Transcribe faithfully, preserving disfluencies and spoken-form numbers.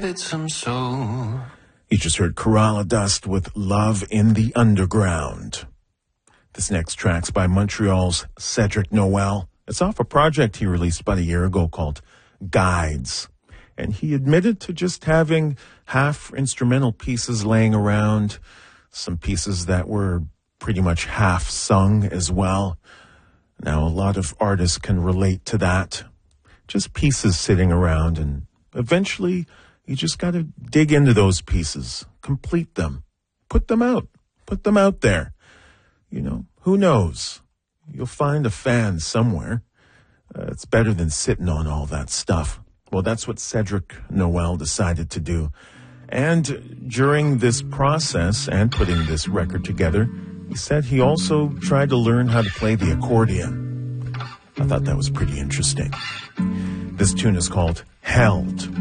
needed some soul. You just heard Kerala Dust with Love in the Underground. This next track's by Montreal's Cedric Noel. It's off a project he released about a year ago called Guides. And he admitted to just having half instrumental pieces laying around, some pieces that were pretty much half sung as well. Now, a lot of artists can relate to that. Just pieces sitting around, and eventually you just got to dig into those pieces, complete them, put them out, put them out there. You know, who knows? You'll find a fan somewhere. Uh, it's better than sitting on all that stuff. Well, that's what Cedric Noel decided to do. And during this process and putting this record together, he said he also tried to learn how to play the accordion. I thought that was pretty interesting. This tune is called Held.